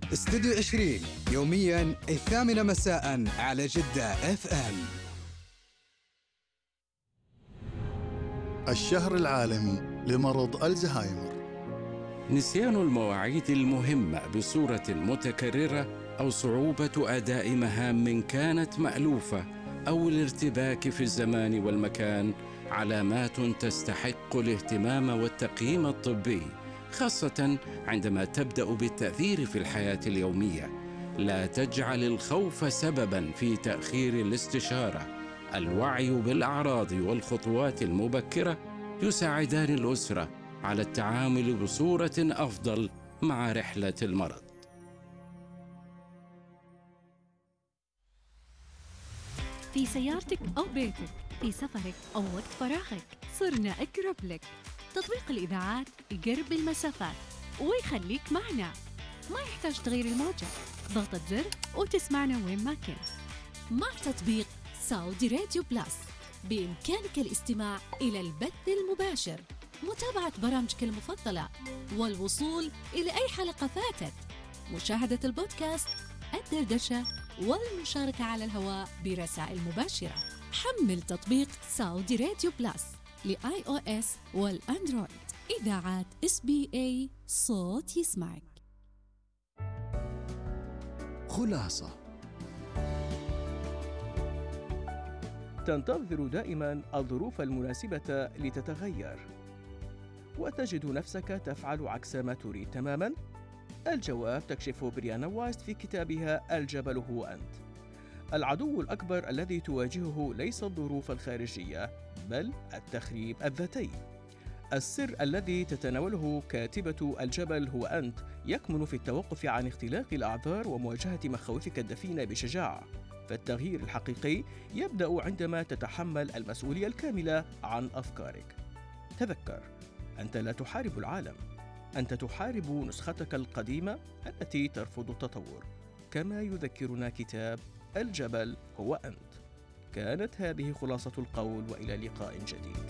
استوديو 20 يوميا 8 مساء على جدة FM. الشهر العالمي لمرض الزهايمر. نسيان المواعيد المهمة بصورة متكررة أو صعوبة أداء مهام كانت مألوفة أو الارتباك في الزمان والمكان علامات تستحق الاهتمام والتقييم الطبي، خاصة عندما تبدأ بالتأثير في الحياة اليومية. لا تجعل الخوف سبباً في تأخير الاستشارة. الوعي بالأعراض والخطوات المبكرة يساعدان الأسرة على التعامل بصورة أفضل مع رحلة المرض. في سيارتك أو بيتك، في سفرك أو وقت فراغك، صرنا أقرب لك. تطبيق الإذاعات يقرب المسافات ويخليك معنا. ما يحتاج تغيير الموجة، ضغطة زر وتسمعنا وين ما كنت. مع تطبيق سعودي راديو بلس بإمكانك الاستماع إلى البث المباشر، متابعة برامجك المفضلة، والوصول إلى أي حلقة فاتت، مشاهدة البودكاست، الدردشة، والمشاركة على الهواء برسائل مباشرة. حمل تطبيق سعودي راديو بلس لآي أو إس والأندرويد. إذاعات SBA، صوت يسمعك. خلاصة. تنتظر دائما الظروف المناسبة لتتغير وتجد نفسك تفعل عكس ما تريد تماما؟ الجواب تكشفه بريانا وايست في كتابها الجبل هو أنت. العدو الأكبر الذي تواجهه ليس الظروف الخارجية، بل التخريب الذاتي. السر الذي تتناوله كاتبة الجبل هو أنت يكمن في التوقف عن اختلاق الأعذار ومواجهة مخاوفك الدفينة بشجاعة. فالتغيير الحقيقي يبدأ عندما تتحمل المسؤولية الكاملة عن أفكارك. تذكر، أنت لا تحارب العالم، أنت تحارب نسختك القديمة التي ترفض التطور. كما يذكرنا كتاب الجبل هو أنت. كانت هذه خلاصة القول، وإلى لقاء جديد.